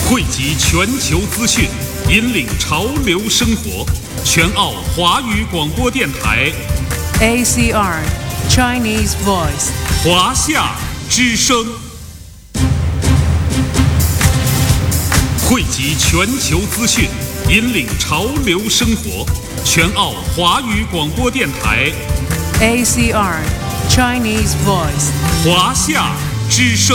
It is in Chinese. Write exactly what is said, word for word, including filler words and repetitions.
汇集全球资讯，引领潮流生活。全澳华语广播电台 A C R Chinese Voice 华夏之声，汇集全球资讯，引领潮流生活。全澳华语广播电台 A C R Chinese Voice 华夏之声。